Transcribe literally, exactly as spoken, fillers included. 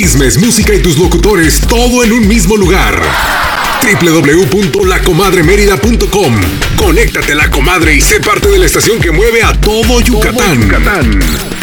Chismes, música y tus locutores, todo en un mismo lugar. doble u doble u doble u punto la comadre mérida punto com. Conéctate a La Comadre y sé parte de la estación que mueve a todo Yucatán. Todo Yucatán.